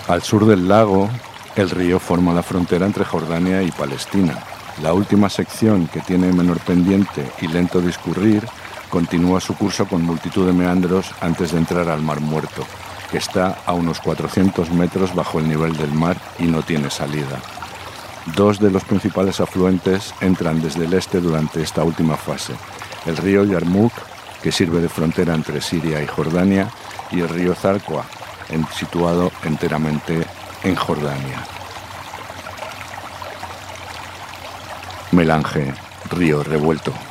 Al sur del lago, el río forma la frontera entre Jordania y Palestina. La última sección, que tiene menor pendiente y lento discurrir, continúa su curso con multitud de meandros antes de entrar al Mar Muerto, que está a unos 400 metros bajo el nivel del mar y no tiene salida. Dos de los principales afluentes entran desde el este durante esta última fase: el río Yarmouk, que sirve de frontera entre Siria y Jordania, y el río Zarqua, situado enteramente en Jordania. Melange, río revuelto.